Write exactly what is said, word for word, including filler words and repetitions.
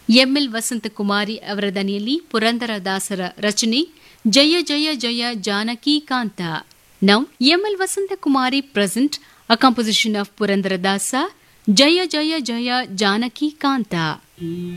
ML Vasanthakumari ಅವರ ದನಿಯಲ್ಲಿ ಪುರಂದರದಾಸರ ರಚನೆ ಜಯ ಜಯ ಜಯ ಜಾನಕಿ ಕಾಂತ. Now ML Vasanthakumari present a composition of Purandaradasa, Jaya Jaya Jaya Janaki Kanta.